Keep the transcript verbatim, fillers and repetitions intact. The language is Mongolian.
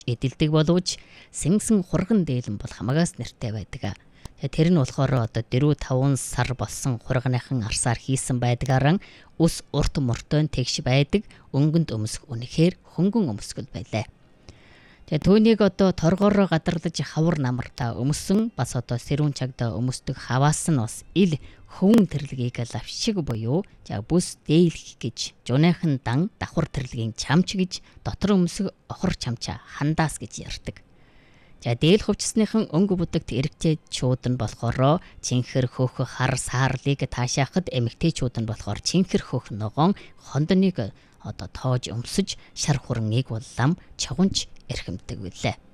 эдэлдэг боловч сэнгсэн хурган дээлэн бол хамаагаас нэртэй байдаг. Тэр нь болохоор одоо дөрөв таван сар болсон хурганыхан арсаар хийсэн байдгаараа ус урт мөртөө тэгш байдаг, өнгөнд өмсөх үнэхээр хөнгөн өмсгөл байлаа. Тэгээ түүнийг одоо торгоороо гадарлаж хавар намартаа өмсөн бас одоо сэрүүн чагда өмсдөг хаваас нь бас ил хөвөн тэрлэгийг лавшиг буюу за бүс дээлх гэж жуныхан дан давхар тэрлэгийн чамч гэж дотор өмсөх охор чамча хандаас гэж ярьдаг. За дээл хувцсныхан өнгө бүдэгт эрэгтэй чууд нь болохоор чинхэр хөөх хар саарлыг таашаахад эмэгтэйчүүд нь болохоор чинхэр хөөх ногоон хондоныг одоо тоож өмсөж шар хурангийг боллам чавганч эрхэмдэг билээ.